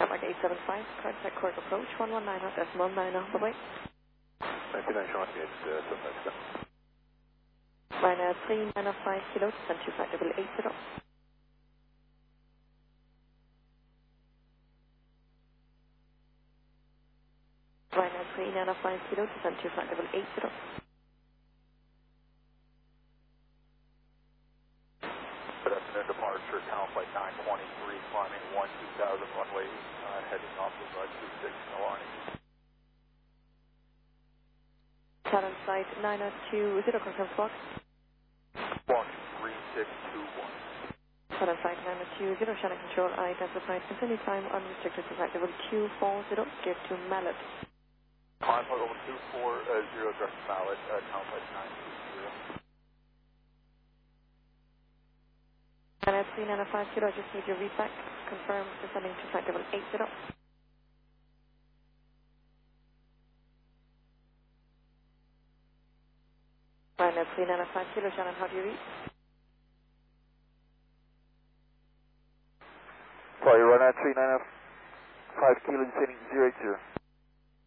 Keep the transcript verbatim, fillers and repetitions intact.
Tarmac eight seven five, contact Cork approach, one one nine, decimal nine, bye-bye. ninety-nine, Sean, it's uh, seven five seven. Ryanair three nine five kilo, descent to flight level eight zero. Ryanair three nine five kilo, descent to flight level eight zero. Good afternoon, departure, town flight nine twenty-three, climbing one two thousand runway, uh, heading off of uh, two six Milani. Challenge flight nine two zero, confirm Fox. One three six two one. Challenge flight nine two zero, channel control, identified, continue time unrestricted to flight level two four zero, gate to Mallet. Climb flight level two four zero, direct to Mallet, uh, town flight nine two zero. Ryanair three nine five kilo, I just need your read back. Confirm descending to flight level eight zero. Ryanair three nine five kilo, Shannon, how do you read? Sorry, Ryanair three nine five kilo, descending zero eight zero.